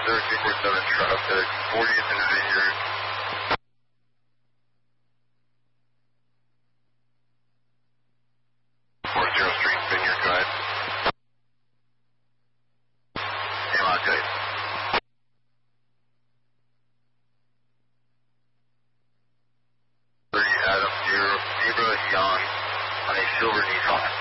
247 traffic, 40th and Vineyard. Street, Vineyard, go ahead. MIJ. 30 Adam Zebra Young on a silver Nissan.